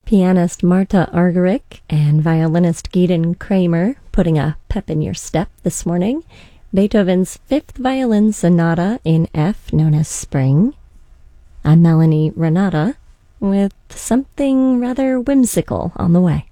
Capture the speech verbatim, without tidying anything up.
pianist Marta Argerich and violinist Gideon Kramer putting a pep in your step this morning. Beethoven's Fifth Violin Sonata in F, known as Spring. I'm Melanie Renata with something rather whimsical on the way.